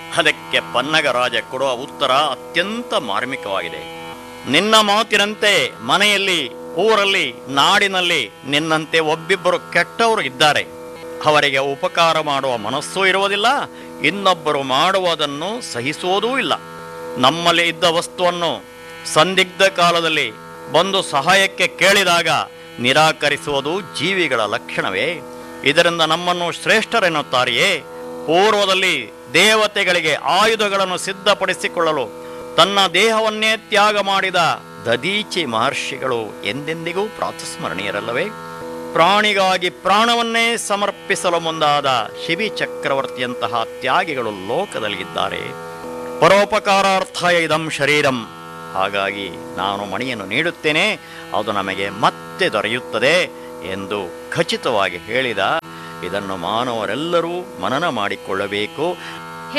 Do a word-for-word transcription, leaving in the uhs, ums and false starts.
ಅದಕ್ಕೆ ಪನ್ನಗರಾಜ ಕೊಡುವ ಉತ್ತರ ಅತ್ಯಂತ ಮಾರ್ಮಿಕವಾಗಿದೆ. ನಿನ್ನ ಮಾತಿನಂತೆ ಮನೆಯಲ್ಲಿ, ಊರಲ್ಲಿ, ನಾಡಿನಲ್ಲಿ ನಿನ್ನಂತೆ ಒಬ್ಬಿಬ್ಬರು ಕೆಟ್ಟವರು ಇದ್ದಾರೆ. ಅವರಿಗೆ ಉಪಕಾರ ಮಾಡುವ ಮನಸ್ಸೂ ಇರುವುದಿಲ್ಲ, ಇನ್ನೊಬ್ಬರು ಮಾಡುವುದನ್ನು ಸಹಿಸುವುದೂ ಇಲ್ಲ. ನಮ್ಮಲ್ಲಿ ಇದ್ದ ವಸ್ತುವನ್ನು ಸಂದಿಗ್ಧ ಕಾಲದಲ್ಲಿ ಬಂದು ಸಹಾಯಕ್ಕೆ ಕೇಳಿದಾಗ ನಿರಾಕರಿಸುವುದು ಜೀವಿಗಳ ಲಕ್ಷಣವೇ? ಇದರಿಂದ ನಮ್ಮನ್ನು ಶ್ರೇಷ್ಠರೆನ್ನುತ್ತಾರೆಯೇ? ಪೂರ್ವದಲ್ಲಿ ದೇವತೆಗಳಿಗೆ ಆಯುಧಗಳನ್ನು ಸಿದ್ಧಪಡಿಸಿಕೊಳ್ಳಲು ತನ್ನ ದೇಹವನ್ನೇ ತ್ಯಾಗ ಮಾಡಿದ ದದೀಚಿ ಮಹರ್ಷಿಗಳು ಎಂದೆಂದಿಗೂ ಪ್ರಾತಸ್ಮರಣೀಯರಲ್ಲವೇ? ಪ್ರಾಣಿಗಾಗಿ ಪ್ರಾಣವನ್ನೇ ಸಮರ್ಪಿಸಲು ಮುಂದಾದ ಶಿವಿ ಚಕ್ರವರ್ತಿಯಂತಹ ತ್ಯಾಗಿಗಳು ಲೋಕದಲ್ಲಿ ಇದ್ದಾರೆ. ಪರೋಪಕಾರಾರ್ಥಾಯ ಇದಂ ಶರೀರಂ. ಹಾಗಾಗಿ ನಾನು ಮಣಿಯನ್ನು ನೀಡುತ್ತೇನೆ, ಅದು ನಮಗೆ ಮತ್ತೆ ದೊರೆಯುತ್ತದೆ ಎಂದು ಖಚಿತವಾಗಿ ಹೇಳಿದ. ಇದನ್ನು ಮಾನವರೆಲ್ಲರೂ ಮನನ ಮಾಡಿಕೊಳ್ಳಬೇಕು.